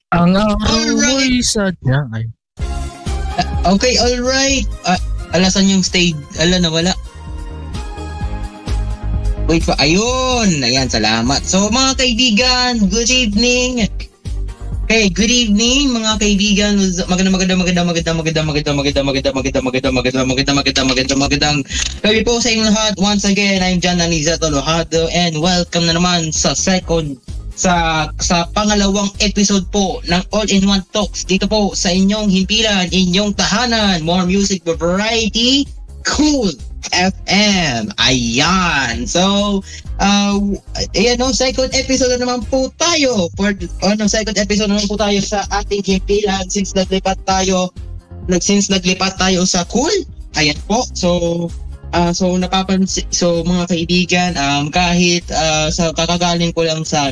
Ang araw Alright. mo'y sadya ay. Okay, alright. Alasan yung stage. Nawala. Wait pa. Ayun. Ayan, salamat. So, mga kaibigan, good evening. Okay, good evening mga kaibigan. Magandang gabi po sa inyong lahat. Once again, I'm John Anizato Lojado and welcome na naman sa pangalawang episode po ng All-in-One Talks dito po sa inyong himpilan, inyong tahanan. More music for variety, cool FM. Ayan. So, second episode na naman po tayo sa ating himpilan since naglipat tayo sa cool. Ayan po. So mga kaibigan, kahit kakagaling ko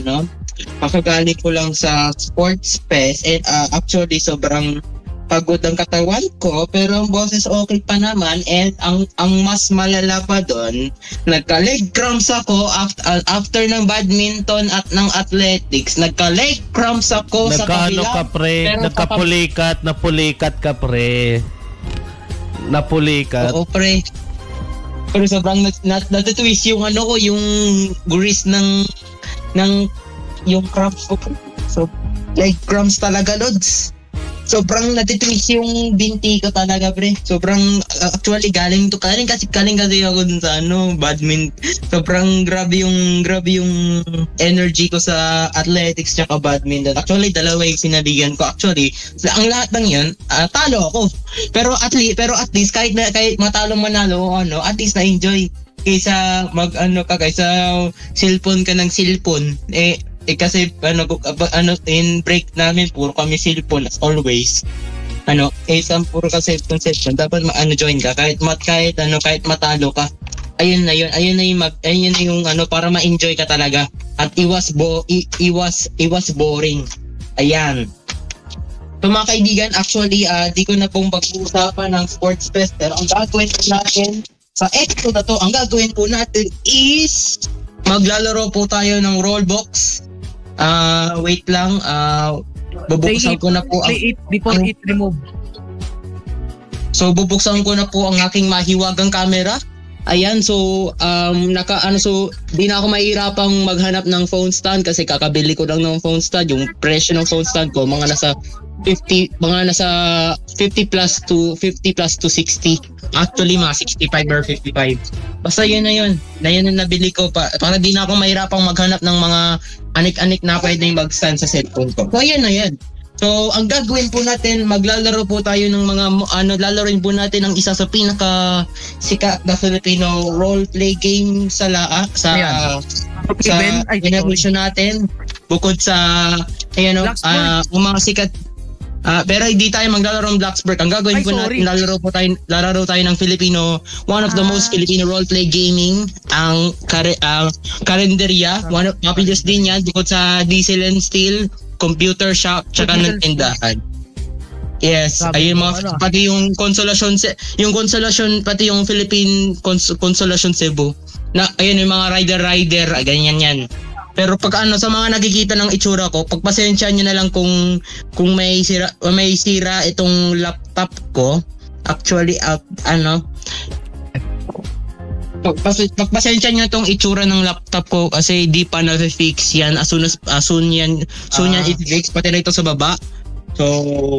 lang sa sports fest and actually sobrang pagod ang katawan ko, pero ang boses okay pa naman, and ang mas malala pa doon, nagka-leg cramps ako after ng badminton at ng athletics. Nagka-leg cramps ako sa kabila. Ka pre, napulikat ka pre. Napulikat. Oo pre. Pero sobrang natutwist yung yung grease ng yung cramps ko. So leg cramps talaga, lods. Sobrang natitwist yung binti ko talaga, pre. Sobrang actually galing kasi ako dun sa badminton. Sobrang grabe yung energy ko sa athletics tsaka badminton. Actually dalawa yung sinaligan ko. Actually, ang lahat ng 'yun, talo ako. Pero at least kahit matalo manalo at least na-enjoy kaysa kaysa cellphone ka ng cellphone. Kasi in break namin puro kami cellphone as always. Puro ka cellphone dapat join ka kahit matalo ka. Ayun na yung para ma-enjoy ka talaga at iwas boring. Ayan. So mga kaibigan, actually di ko na pong pag-uusapan ng sports fest, pero ang gagawin po natin sa episode na to, is maglalaro po tayo ng Roblox. Wait lang. Bubuksan ko na po ang before it remove. So bubuksan ko na po ang aking mahiwagang camera. Ayan, so di na ako mahihirapang maghanap ng phone stand kasi kakabili ko lang ng phone stand. Yung presyo ng phone stand ko mga nasa 50 plus to 60. Actually mga 65 or 55. Basta yun na yun nabili ko para di na ako mahirapang maghanap ng mga anik-anik na pwedeng mag-stand sa cellphone ko. So ayan na yan. So ang gagawin po natin, maglalaro po tayo ng mga lalaroin po natin ang isa sa pinaka sikat na Filipino role-play game sa generation natin. Bukod sa mga sikat. Pero hindi tayo maglalaro ng Blacksburg. Ang gagawin po natin, lalaro tayo ng Filipino, one of the most Filipino role-play gaming, ang Karinderya. One of popular din yan, bukod sa Diesel and Steel, Computer Shop, tsaka ng tindahan. Yes, ayun pati yung Consolation, pati yung Philippine Consolation Cebu. Ayun yung mga rider, ganyan yan. Pero pag sa mga nakikita ng itsura ko, pagpasensya niyo na lang kung may sira itong laptop ko. Actually pagpasensya niyo itong itsura ng laptop ko kasi di pa na-fix yan. Soon yan i-fix pati na ito sa baba. So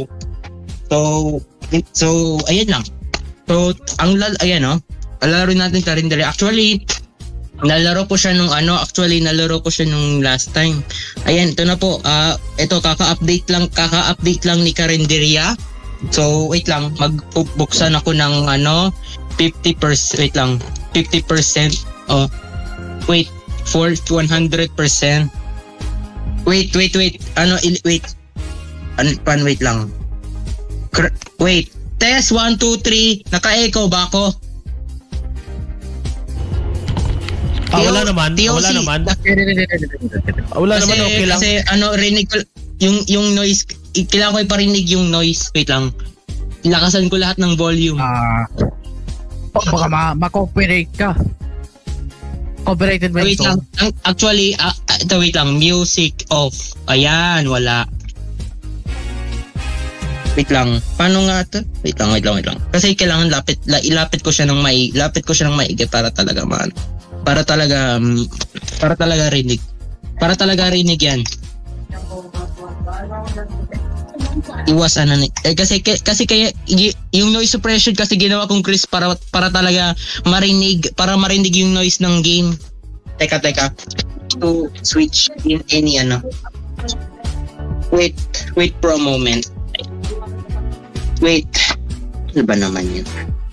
ayan lang. So lalaro natin Karinderya. Actually nalaro ko siya nung last time. Ayan, ito na po. Ito kaka-update lang ni Karinderya. So, wait lang, magbuksan ako ng 50%. Wait lang. 50%. Oh. Wait, for 100%. Wait. Wait lang. Wait. Test 1 2 3. Naka-echo ba ako? Wala naman. Okay lang. Kasi rinig ko yung noise, kailangan ko iparinig yung noise. Wait lang. Ilakasan ko lahat ng volume. Baka ma-copyright ka. Copyrighted ba wait lang. Actually, wait lang. Music off. Ayan, wala. Wait lang. Paano nga to? Wait lang. Kasi kailangan ilapit ko siya ng maigi para talaga para talaga rinig. Para talaga rinig yan. Iwas kasi kaya yung noise suppression kasi ginawa kong Chris para talaga marinig yung noise ng game. Teka. To switch in any Wait for a moment. Wait. Ano ba naman yun?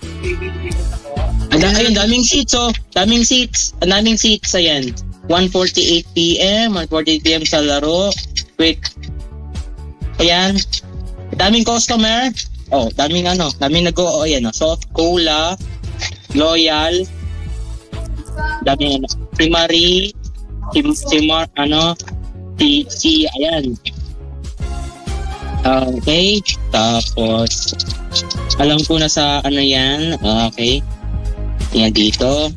Ayun, daming seats. Daming seats. Ayan. 1:48 PM sa laro. Wait. Ayan. Daming customer. Daming ayan. Soft Cola, Loyal. Daming si Marie, ayan. Okay, tapos alam ko na sa yan. Okay. Yan dito.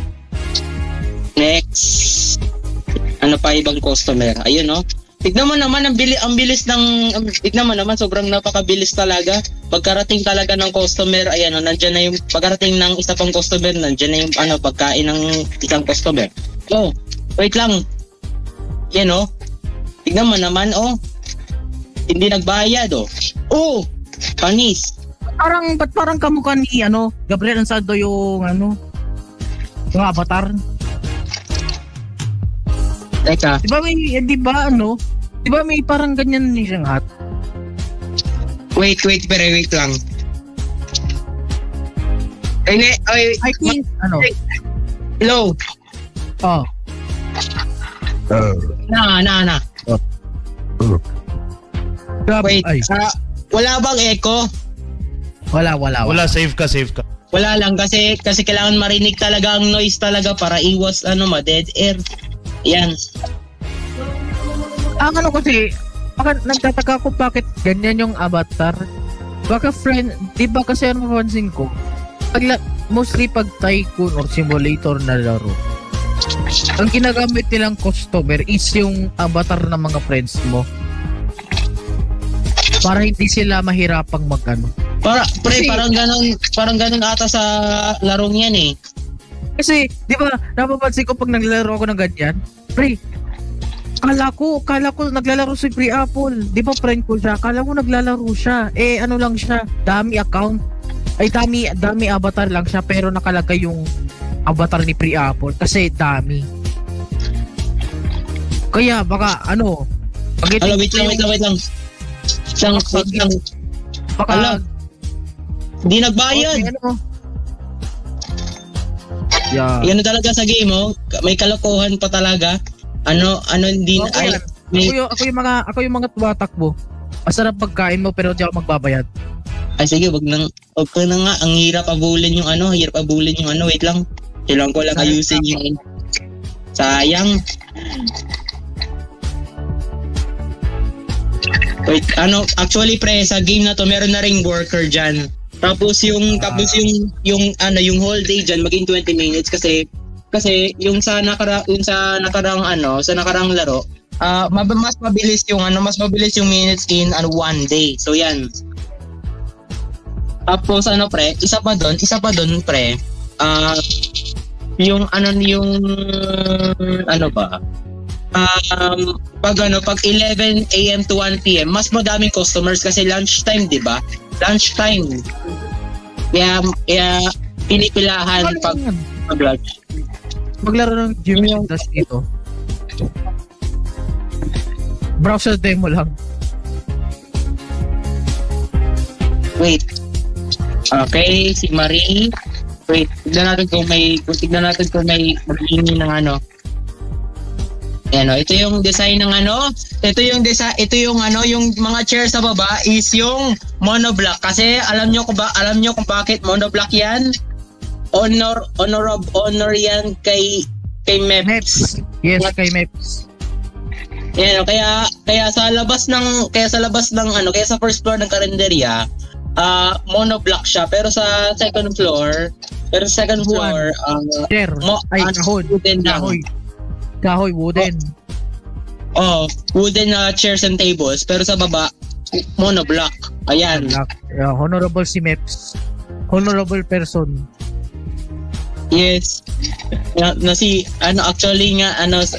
Next. Ano pa ibang customer? Ayun Tignan mo naman tignan mo naman sobrang napakabilis talaga. Pagkarating talaga ng customer, ayan nandiyan na yung pagkarating ng isa pang customer, nandiyan na yung pagkain ng isang customer. Wait lang. Yan Tignan mo naman hindi nagbayad panis. Ba't parang kamukha ni Gabriel Ansado yung yung avatar. Teka. Di ba may parang ganyan ni siyang hat? Wait lang. I think Hello. Na. Wait. Wala bang echo? Wala. Save ka. Wala lang kasi kailangan marinig talaga ang noise talaga para iwas dead air. Yan. Kasi nagtataka ko bakit ganyan yung avatar. Baka di ba kasi mapansin ko, mostly pag tycoon or simulator na laro, ang ginagamit nilang customer is yung avatar ng mga friends mo. Para hindi sila mahirapang parang ganun ata sa larong yan eh. Kasi, di ba, napapansin ko pag naglalaro ako ng ganyan, kala ko naglalaro si Pre Apple. Di ba friend ko siya? Kala ko naglalaro siya. Lang siya, dami account. Dami avatar lang siya, pero nakalagay yung avatar ni Pre Apple kasi dami. Kaya baka wait lang. Baka hindi nagbayad. Yeah. Yan talaga sa game may kalokohan pa talaga. Hindi ako yung mga tumatakbo. Masarap pagkain mo pero hindi ako magbabayad. Ay sige, wag ka na nga. Ang hirap abulin yung wait lang. Kailangan ko lang ayusin yung sayang. Wait, actually sa game na to meron na ring worker diyan. Tapos yung whole day diyan maging 20 minutes kasi yung sa nakarang laro, mas mabilis yung minutes in one day. So yan. Tapos isa pa doon pre, pag 11 AM to 1 PM mas madaming customers kasi lunchtime, di ba? Lunchtime. Kaya pinipilahan pag lunch. Maglaro ng gym yung dash dito. Browser demo lang. Wait. Okay, si Marie. Wait, tignan natin kung may maghingi ng ito yung design ng yung mga chair sa baba is yung monoblock kasi alam nyo kung bakit monoblock yan? Honor yan kay Meps. Yes, kay Meps. Yan, kaya sa first floor ng karinderya, monoblock siya pero sa second floor chair. Kahoy wooden. Wooden chairs and tables pero sa baba monoblock. Ayan. Honorable si Meps. Honorable person. Yes. Actually nga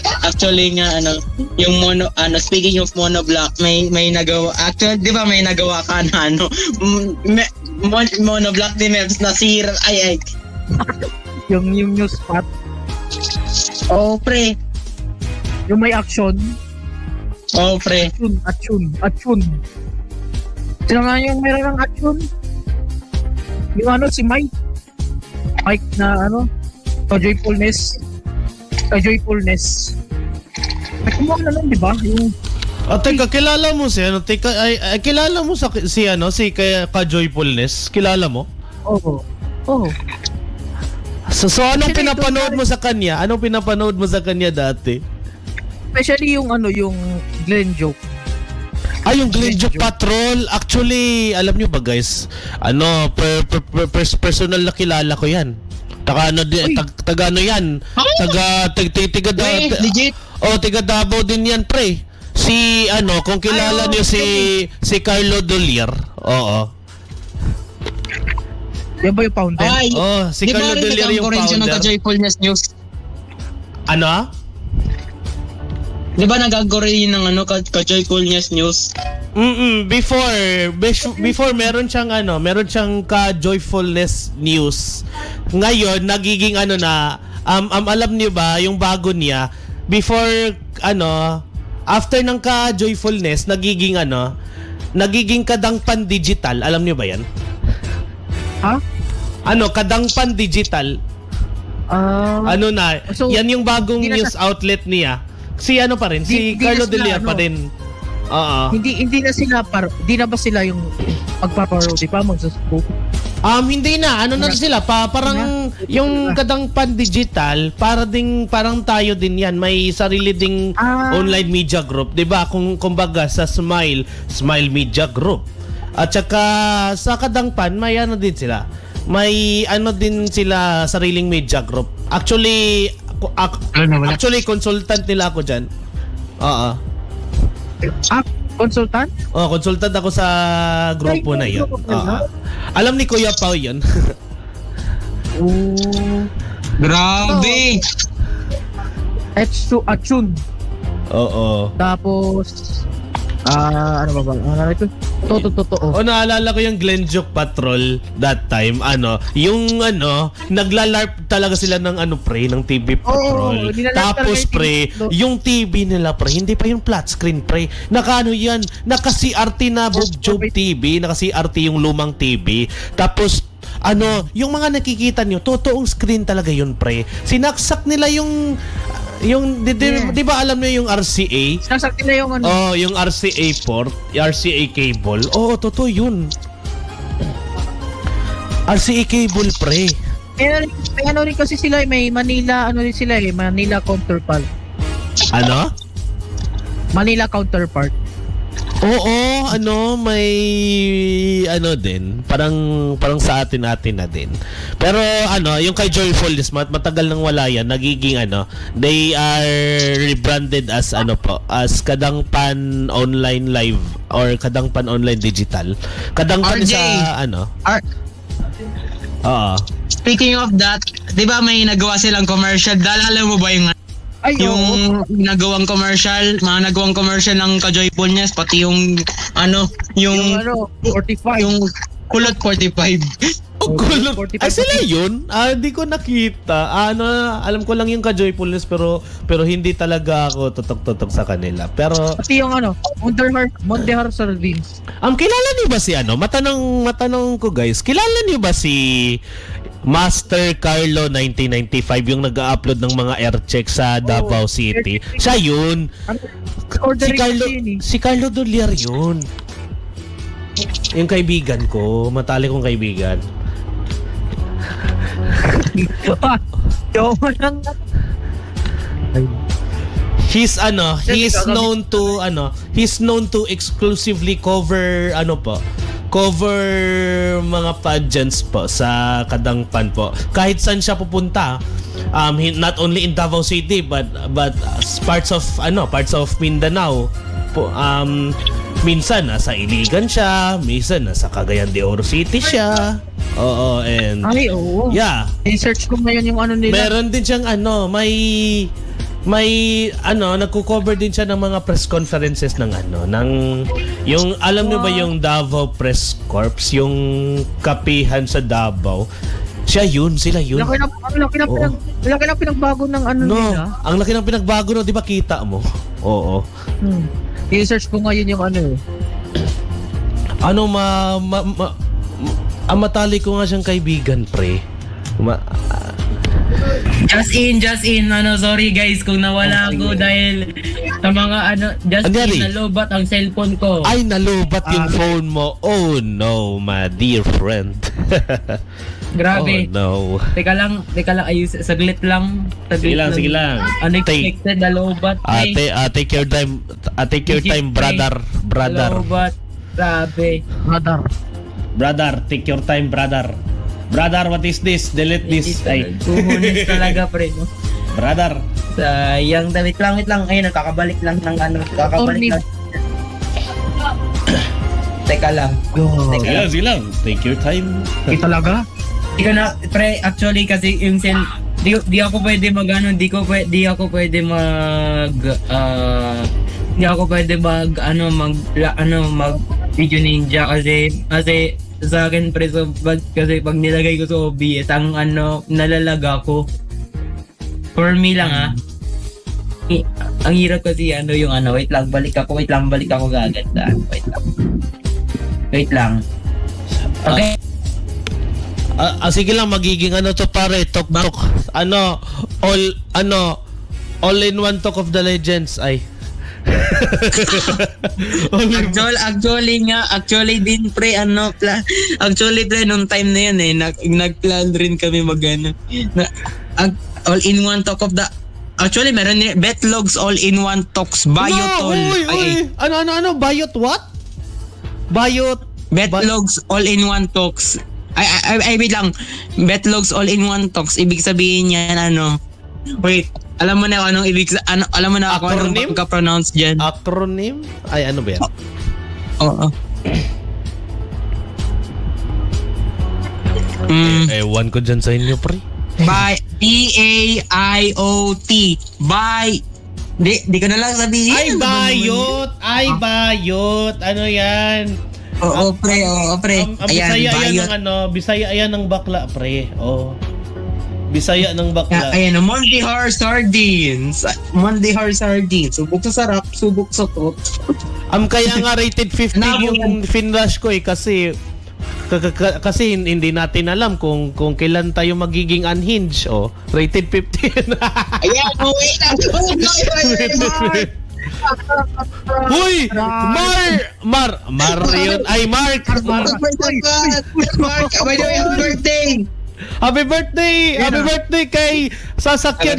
yung speaking of monoblock, may nagawa, actually 'di ba may nagawa ka na monoblock ni Meps na sira ay yung news spot. Oh pre. Yung may action. Oh pre. Action. Sino nga yung meron ng action? Yung si Mike na Ka-joyfulness. Kumuha na lang, di ba? Yung... Teka, kilala mo si kilala mo si Ka-joyfulness? Kilala mo? Oo. So anong pinapanood mo sa kanya? Anong pinapanood mo sa kanya dati? Especially yung yung Glenn joke. Yung Glenn Joke Patrol. Actually, alam nyo ba guys? Personal na kilala ko yan. Taga yan. Legit? Tiga Davao din yan, pre. Si kung kilala niyo si Carlo Dolier. Oo. Yan ba yung founder? Si Carlo Dolier yung founder. Ng Ka-Joyfulness News. Ano? Di ba nag-agro rin ng Ka-Joyfulness News? Before meron siyang Ka-Joyfulness News. Ngayon nagiging alam niyo ba yung bago niya before after ng Ka-Joyfulness nagiging Kadangpan Digital. Alam niyo ba 'yan? Ha? Kadangpan Digital. So, yan yung bagong news outlet niya. Si pa rin, si Carlo Dolier pa din. Hindi na ba sila yung pagpaparody pa magsuscope? Hindi na. Na sila parang yung Kadangpan Digital, parang tayo din yan. May sarili ding online media group, 'di ba? Kumbaga sa Smile Media Group. At saka sa Kadangpan may din sila. May din sila sariling media group. Actually consultant nila ako dyan. Consultant? Consultant ako sa grupo na yun. Alam ni Kuya Pao yun. Grabe! Atsun. Oo. Tapos ano ba? Totoo. Naalala ko yung Glenn Joke Patrol that time. Yung nagla-LARP talaga sila ng ng TV Patrol. Tapos pre, yung TV nila pre, hindi pa yung flat screen pre. Yan, naka-CRT na Job TV, naka-CRT yung lumang TV. Tapos yung mga nakikita nyo, totoong screen talaga yun pre. Sinaksak nila yung di ba alam niyo yung RCA? Sinaksak nila yung yung RCA port, RCA cable. Totoo yun. RCA cable pre. May rin kasi sila, may Manila Manila counterpart. Manila counterpart. May din, parang sa atin na din. Pero yung kay Joyfulness matagal nang wala yan, nagiging they are rebranded as as Kadangpan Online Live or Kadangpan Online Digital. Kadangpan RJ. Speaking of that, 'di ba may nagawa silang commercial? Dalala mo ba yung nagawang commercial ng Ka-Joyfulness, pati yung 45, yung Kulot 45. Kulot. Sila yun? Hindi ko nakita. Alam ko lang yung Ka-Joyfulness pero hindi talaga ako tutok-tutok sa kanila. Pero pati yung Mondehar Sardines. Kilala niyo ba si matanong ko guys, kilala niyo ba si Master Carlo 1995 yung nag-upload ng mga air check sa Davao City? Siya yun. Si Carlo Dolier yun. Yung kaibigan ko, matalik kong kaibigan. He's known to exclusively cover mga pageants po sa Kadangpan po. Kahit saan siya pupunta, not only in Davao City but parts of Mindanao po, minsan nasa Iligan siya, minsan nasa Cagayan de Oro City siya. Oo, and Ay, oo. yeah. I-search ko ngayon yung ano nila. Meron din siyang may nagko-cover din siya ng mga press conferences ng yung alam niyo ba yung Davao Press Corps, yung kapihan sa Davao. Sila yun. Laki na pinagbago ng nila. Ang laki ng pinagbago, no, 'di ba kita mo? Oo. I-search ko ngayon yung matali ko nga siyang kaibigan, pre. Just in. Sorry guys kung nawala ako dahil sa mga nalobat ang cellphone ko. Ay, nalobat yung phone mo. Oh no, my dear friend. Grabe. Oh no. Teka lang, ayos, saglit lang. Sige lang. Unexpected, nalobat. Take your time. Take your time, brother. Nalobat. Grabe. Brother, take your time, brother. Brother, what is this? Delete this. Ay. Kuhunis talaga, pre, no? Brother. Sayang, wait lang. Ayun, kakabalik lang ng kakabalik lang. Teka lang. Sige lang. Take your time. Talaga? Ikaw na, pre, actually kasi yung di ako pwede mag video ninja kasi sa akin pre, so, kasi pag nilagay ko sa OBS ang nalalaga ko. For me lang ang hirap kasi yung wait lang balik ako gaganda. Wait lang. Okay. Sige lang, magiging to pare, tok all in one talk of the legends ay. Actually din pre actually pre nung time na yun nagplan rin kami all in one talk of the actually meron Betlogs all in one talks Biotol. Ano Biot what? Biot Betlogs all in one talks. Ay wait lang. Betlogs all in one talks ibig sabihin niyan wait, alam mo na anong alam mo na ako anong pagka-pronounce diyan. Acronym? Ay ano ba yan? Oo. Ewan ko dyan sa inyo, pre. B-A-I-O-T. Di ko na lang sabihin. Ay, bayot. Ano yan? Oo, pre. Bisaya yan ng bakla, pre. Oh. Bisaya ng bakla. Ayan, Mondihar Sardines. Subok sa sarap, subok sa tot. Kaya nga rated 50 yung finrush ko kasi hindi natin alam kung kailan tayo magiging unhinged. Rated 50. Ayan, wait lang. Huy! Mar yun. Ay, Mark! Mark, by the way, happy birthday! Happy birthday kay sasakyan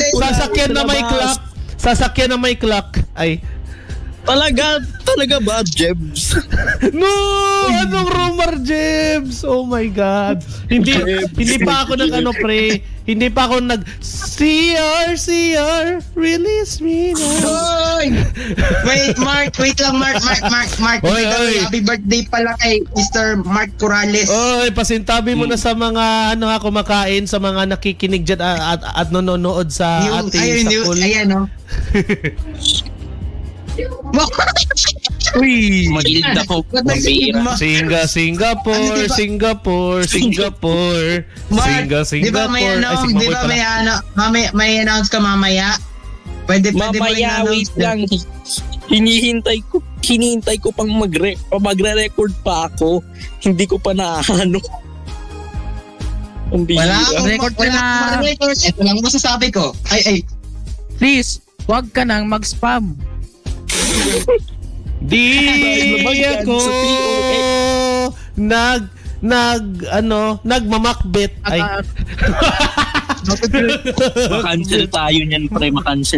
na may clock. Ay. Talaga ba, Jebs? No! Anong rumor, Jebs? Oh my God. Hindi pa ako pre. Hindi pa ako CR, release me now. Wait lang, Mark. Happy birthday pala kay Mr. Mark Corrales. Oy, pasintabi mo na sa mga kumakain, sa mga nakikinig dyan at nanonood sa ating sa pool. Ayan, no? Uy, magilid ako. Singapore. Mark, di ba may announce ka mamaya? Pwede mamaya, wait lang. Hinihintay ko pang magre-record pa ako. Hindi ko pa naano. Wala akong record. Ito lang masasabi ko. Ay. Please, wag ka nang mag-spam. Di ako nagmamakbet. Ay. Makancel tayo niyan, pre.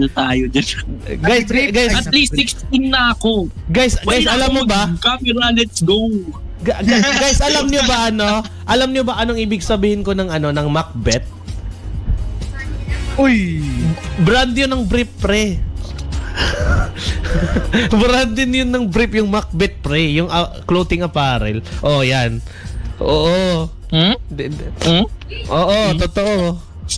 Guys, at least 16 na ako. Guys, alam mo ba? Camera, let's go. Guys, alam niyo ba anong ibig sabihin ko ng Macbeth? Uy, brand yun ng brief, pre. Brand din yun ng brief, yung Macbeth pre, yung clothing apparel. Oh, yan. Oo. Oo, totoo.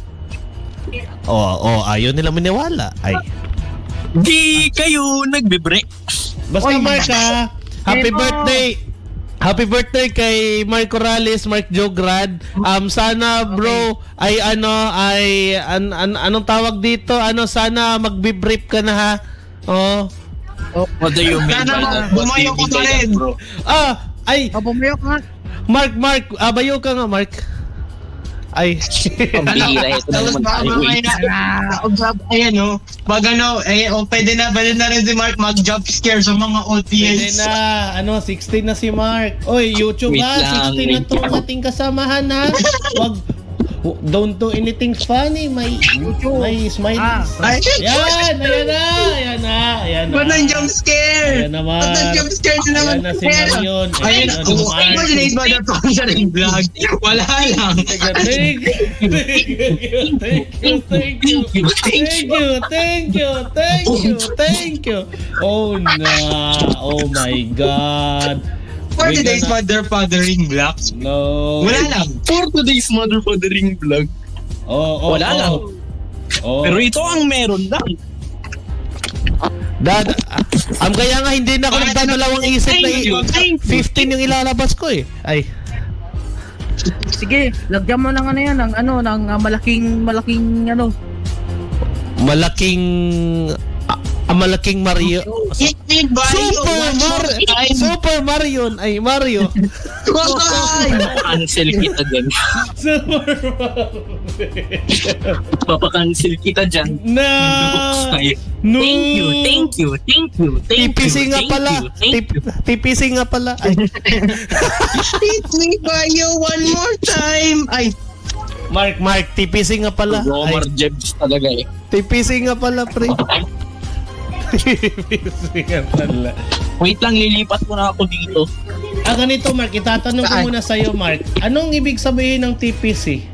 Ayaw nila maniwala. Ay. Di kayo nagbe-break. Basta Mark happy birthday. Happy birthday kay Mark Corrales, Mark Jograd. Sana bro ay anong tawag dito? Sana magbe-brief ka na ha. Oh. What do you mean? Sana bumayo ko pa rin. Bro? Bumayo ka nga. Mark, bayo ka nga Mark. Ay. Pambihira ito Tapos naman baka tayo. mamaya ayan o. Pag pwede na rin si Mark mag-jump scare sa mga Pwede audience. na, 16 na si Mark. Oy, YouTube Wait ha, lang, 16 na to ang ating kasamahan ha. Don't do anything funny, may smile. Ay, Yan na. ba't ang jump scare? Ayan naman. Ba't ang jump scare na naman? Ayan na si Marion. Ayun na. si Mark. Ay, today's mother sponsoring vlog. Wala lang. Thank you. Oh my God. For We're today's gonna- fathering vlog. No. Wala lang. For today's motherfuckering vlog. Wala lang. Pero ito ang meron lang. Kaya nga hindi na ako nagdadalawang isip na Thank you. 15 yung ilalabas ko eh. Ay. Sige, lagyan mo ng malaking Malaking Mario. Super Mario. Mario. Cancel kita dyan. Papakancel kita dyan. No. Thank you. TPC nga pala. TPC nga pala. Ay. Hit me by you one more time. Ay, Mark, TPC nga pala. Romar Ay, Jebs talaga eh. TPC nga pala, pre. TPC nga pala. Wait lang, lilipat muna ako dito. Ganito, Mark. Itatanong ko muna sa'yo, Mark. Anong ibig sabihin ng TPC?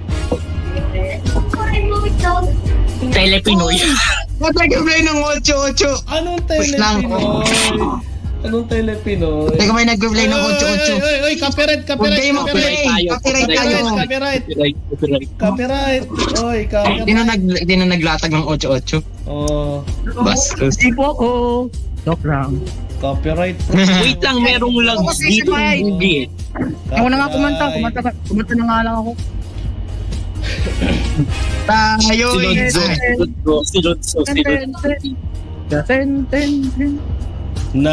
Telepinoy. ba't nag-play ng 8-8? Anong Wait lang. Telepinoy? Anong Telepinoy? Teka, may nag-play ng 8-8. Oy, copyright. Huwag kayo mag-play. Copyright tayo. Copyright. Oy, Hindi na naglatag ng 8-8. Oh, Bastos. Hindi po ako. Joke lang. copyright. Wait lang, merong lag dito ng Google. Ako na nga kumanta na nga lang ako. Tayo Si Lodso. Ten. Na.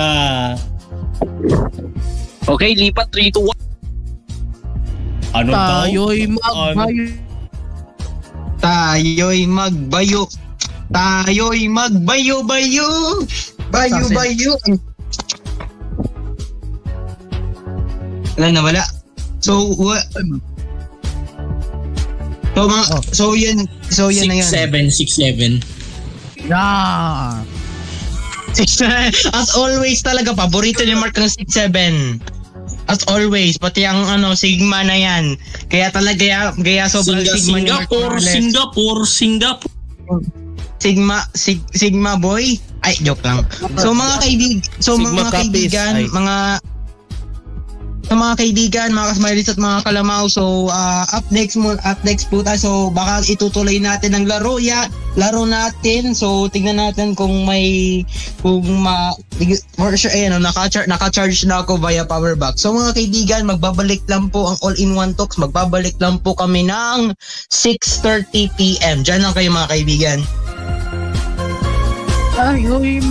Okay, lipat 3 to 1. Ano daw? Tayo'y magbayo. Tayo'y magbayo. Tayo'y magbayo-bayo. Bayo-bayo. Wala. So, So yan na yan. 6-7. Yeah. As always talaga, paborito ni Mark ng 6-7. As always, pati ang Sigma na yan. Kaya talaga, sobrang Sigma ni Mark Morales. Singapore. Sigma boy? Ay, joke lang. So mga kaibigan, mga kaibigan, mga kasmileys at mga kalamaw, so up next po tayo. So baka itutuloy natin ang laro natin. So tingnan natin kung for sure naka-charge na ako via power bank. So mga kaibigan, magbabalik lang po ang All-in-One Talks. Magbabalik lang po kami ng 6:30 PM. Diyan lang kayo mga kaibigan. Tayo'y